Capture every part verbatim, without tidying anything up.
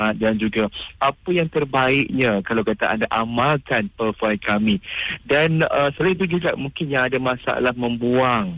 dan juga apa yang terbaiknya kalau kata anda amalkan profil kami. Dan uh, selain itu juga mungkin yang ada masalah membuang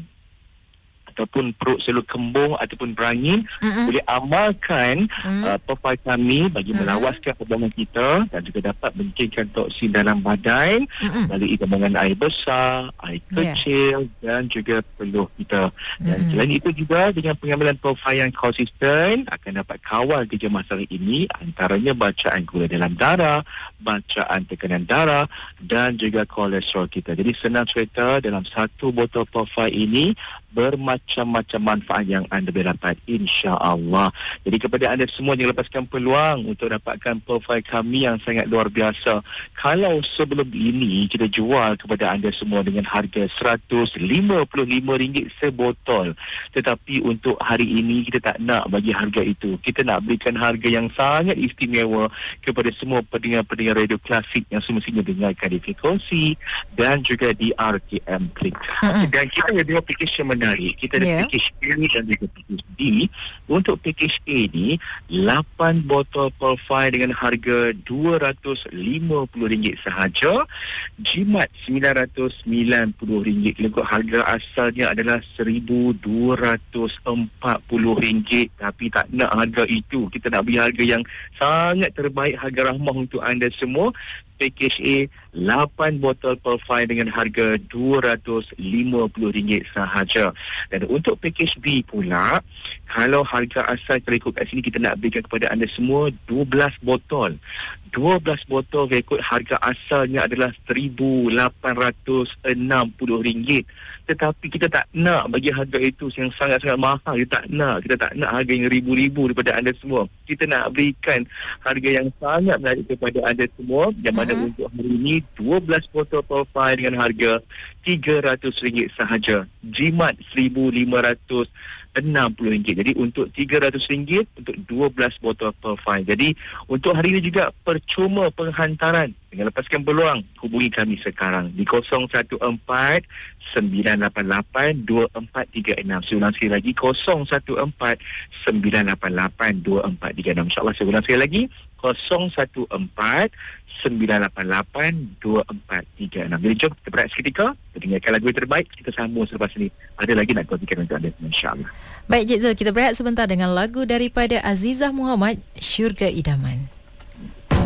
ataupun perut selalu kembung ataupun berangin, mm-hmm. boleh amalkan mm-hmm. uh, profil kami bagi mm-hmm. melawaskan pembuangan kita dan juga dapat menyingkirkan toksin dalam badan mm-hmm. melalui gabungan air besar, air yeah. kecil dan juga peluh kita. Dan mm-hmm. selain itu juga dengan pengambilan profil yang konsisten akan dapat kawal tiga masalah ini, antaranya bacaan gula dalam darah, bacaan tekanan darah dan juga kolesterol kita. Jadi senang cerita, dalam satu botol profil ini bermacam-macam manfaat yang anda boleh dapat, insya-Allah. Jadi kepada anda semua yang lepaskan peluang untuk dapatkan profil kami yang sangat luar biasa, kalau sebelum ini kita jual kepada anda semua dengan harga seratus lima puluh lima ringgit sebotol, tetapi untuk hari ini kita tak nak bagi harga itu. Kita nak berikan harga yang sangat istimewa kepada semua pendengar-pendengar radio klasik yang semestinya dengarkan di frekuensi dan juga di R T M Klik. Mm-hmm. Dan kita ada dua aplikasi menarik. Kita ada yeah. package A dan juga package B. Untuk package A ni, lapan botol profil dengan harga dua ratus lima puluh ringgit sahaja. Jimat sembilan ratus sembilan puluh ringgit. Kalau harga asalnya adalah seribu dua ratus empat puluh ringgit. Tapi tak nak harga itu. Kita nak beri harga yang sangat terbaik, harga rahmah untuk anda semua. Package A, lapan botol profil dengan harga dua ratus lima puluh ringgit sahaja. Dan untuk package B pula, kalau harga asal kalau ikut kat sini, kita nak berikan kepada anda semua dua belas botol. dua belas botol rekod harga asalnya adalah seribu lapan ratus enam puluh ringgit. Tetapi kita tak nak bagi harga itu yang sangat-sangat mahal. Kita tak nak. Kita tak nak harga yang ribu-ribu daripada anda semua. Kita nak berikan harga yang sangat menarik kepada anda semua. Yang mana uh-huh. untuk hari ini, dua belas botol profil dengan harga tiga ratus ringgit sahaja. Jimat seribu lima ratus enam puluh ringgit. Jadi untuk tiga ratus ringgit untuk dua belas botol profil. Jadi untuk hari ini juga percuma penghantaran. Dengan lepaskan peluang, hubungi kami sekarang di kosong satu empat sembilan lapan lapan dua empat tiga enam. Saya ulang sekali lagi, kosong satu empat sembilan lapan lapan dua empat tiga enam. InsyaAllah saya ulang sekali lagi, kosong satu empat sembilan lapan lapan dua empat tiga enam. Jadi jom kita berehat seketika, kita dengarkan lagu yang terbaik, kita sambung selepas ini. Ada lagi nak kongsikan untuk anda, insyaAllah. Baik Cik Zul, kita berehat sebentar dengan lagu daripada Azizah Muhammad, Syurga Idaman.